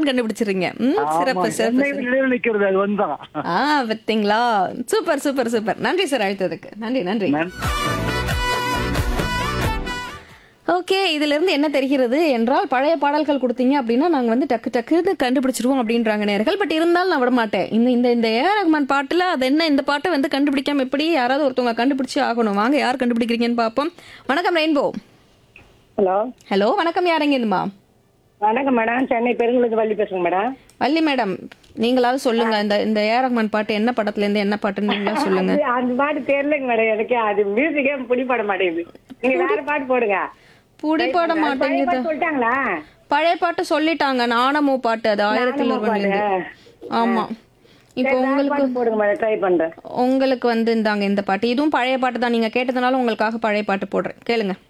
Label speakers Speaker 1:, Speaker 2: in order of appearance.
Speaker 1: டக்குன்னு கண்டுபிடிச்சிடுறீங்க. சிறப்பு சிறப்பு
Speaker 2: சென்னை
Speaker 1: சிறப்பு.
Speaker 2: நிலையில் நிக்கிறது அது வந்துதான்.
Speaker 1: பாத்தீங்களா? Super super super. நன்றி சார் அழைத்ததுக்கு. நன்றி நன்றி. ஓகே, இதுல இருந்து என்ன தெரிகிறது என்றால் பழைய பாடல்கள் கொடுத்தீங்க அப்படின்னா நாங்க வந்து டக்கு டக்குன்னு கண்டுபிடிச்சிருவோம் அப்படின்றாங்க நேர்கள். பட் இருந்தாலும் நான் விட மாட்டேன். இந்த இந்த இந்த ஏஆர் ரஹ்மான் பாட்டுல அது என்ன, இந்த பாட்டை வந்து கண்டுபிடிக்காம எப்படி யாராவது ஒருத்தவங்க கண்டுபிடிச்சு ஆகணும். வாங்க, யார் கண்டுபிடிக்கிறீங்கன்னு பார்ப்போம். வணக்கம் ரெயின்போ.
Speaker 3: ஹலோ
Speaker 1: ஹலோ, வணக்கம். யாருங்கம்மா?
Speaker 3: வணக்கம் மேடம், சென்னை பெருங்குளத்து வள்ளி பேசுங்க மேடம்.
Speaker 1: வள்ளி மேடம், நீங்களாவது சொல்லுங்க. இந்த இந்த ஏஆர் ரஹ்மான் பாட்டு என்ன படத்துல இருந்து என்ன பாட்டுன்னு நீங்களா சொல்லுங்க.
Speaker 3: அந்த பாட்டு தெரியலங்க மேடம், எனக்கு அது மியூசிக்கே பிடிபட மாட்டேங்குது. நீங்க வேற பாட்டு போடுங்க.
Speaker 1: புடிப்பட
Speaker 3: பழைய
Speaker 1: மாட்டேங்குது.
Speaker 3: பாட்டு சொல்லிட்டாங்களா?
Speaker 1: பழைய பாட்டு சொல்லிட்டாங்க. நாணமோ பாட்டு, அது 1900 ஆமா. இப்போ
Speaker 3: சரி, வேற
Speaker 1: உங்களுக்கு
Speaker 3: பாட்டு போடுங்க மேடம், ட்ரை பண்றேன்.
Speaker 1: உங்களுக்கு வந்து இந்தாங்க இந்த பாட்டு. இதுவும் பழைய பாட்டு தான். நீங்க கேட்டதுனால உங்களுக்காக பழைய பாட்டு போடுறேன், கேளுங்க.